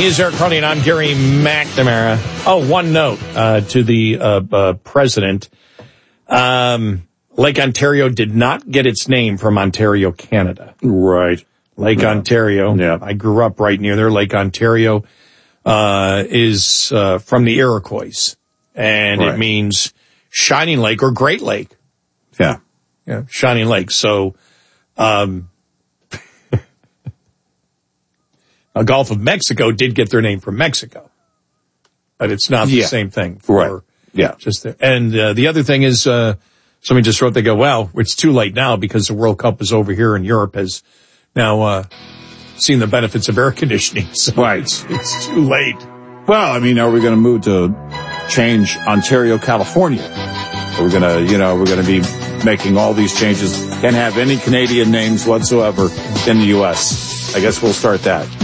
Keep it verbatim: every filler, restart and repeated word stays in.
He is Eric Carney, and I'm Gary McNamara. Oh, one note uh, to the uh, uh, president. Um, Lake Ontario did not get its name from Ontario, Canada. Right. Lake yeah. Ontario. Yeah. I grew up right near there. Lake Ontario uh, is uh, from the Iroquois, and right. it means shining lake or great lake. Yeah. Yeah, shining lake. So, um, a Gulf of Mexico did get their name from Mexico, but it's not the yeah. same thing. For right. Yeah. Just there. And uh, the other thing is, uh, somebody just wrote, they go, well, it's too late now because the World Cup is over here and Europe has now uh, seen the benefits of air conditioning. So right. It's, it's too late. Well, I mean, are we going to move to change Ontario, California? Are we going to, you know, we're going to be making all these changes, can't have any Canadian names whatsoever in the U S. I guess we'll start that.